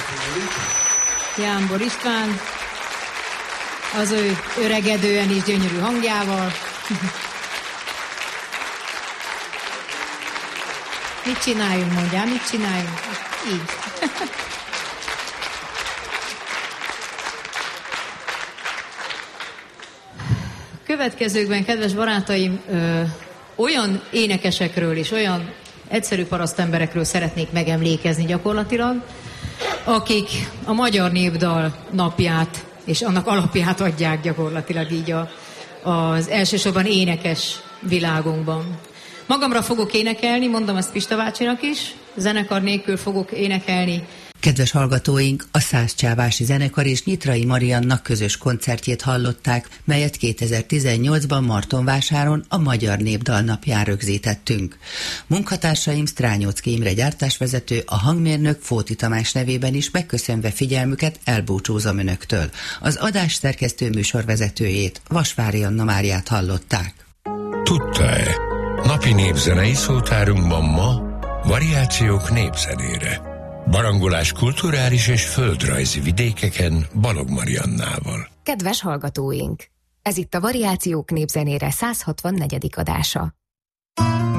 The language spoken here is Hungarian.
Jámbor István, az ő öregedően is gyönyörű hangjával. Mit csináljunk, mondjál, mit csináljunk? Így. Következőkben, kedves barátaim, olyan énekesekről és olyan egyszerű parasztemberekről szeretnék megemlékezni gyakorlatilag, akik a Magyar Népdal napját és annak alapját adják gyakorlatilag így az elsősorban énekes világunkban. Magamra fogok énekelni, mondom ezt Pista bácsinak is, zenekar nélkül fogok énekelni. Kedves hallgatóink, a Szászcsávási Zenekar és Nyitrai Mariannak közös koncertjét hallották, melyet 2018-ban Martonvásáron a Magyar Népdal napján rögzítettünk. Munkatársaim Strányóczky Imre gyártásvezető, a hangmérnök Fóti Tamás nevében is megköszönve figyelmüket elbúcsúzom önöktől. Az adás szerkesztő műsorvezetőjét, Vasvári Anna Máriát hallották. Tudta-e? Napi népzenei szótárunkban ma variációk népzenére. Barangolás kulturális és földrajzi vidékeken Balog Mariannával. Kedves hallgatóink! Ez itt a Variációk népzenére 164. adása.